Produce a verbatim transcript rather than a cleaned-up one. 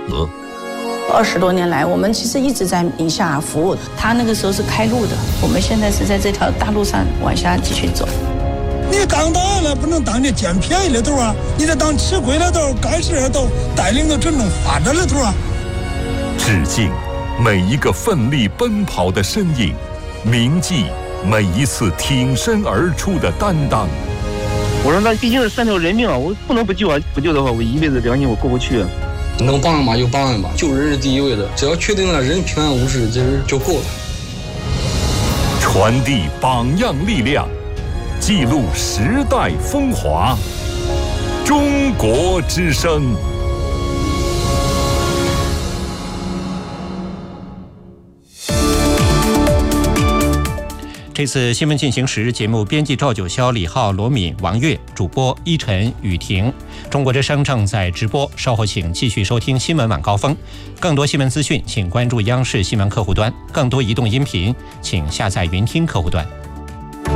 二十多年来，我们其实一直在宁夏服务。他那个时候是开路的，我们现在是在这条大路上往下继续走。 你当大了，不能当这捡便宜的头啊！你得当吃亏的头、干事的头，带领着真正发展的头啊！ 致敬每一个奋力奔跑的身影，铭记每一次挺身而出的担当。 我说那毕竟是三条人命啊，我不能不救啊！不救的话，我一辈子良心我过不去啊。 能帮人吧就帮人吧，救人是第一位的，只要确定了人平安无事，其实就够了。 传递榜样力量，记录时代风华。中国之声。 这次新闻进行时节目编辑赵九霄、李浩、罗敏、王悦，主播依晨、雨婷。中国之声正在直播，稍后请继续收听新闻晚高峰。更多新闻资讯，请关注央视新闻客户端；更多移动音频，请下载云听客户端。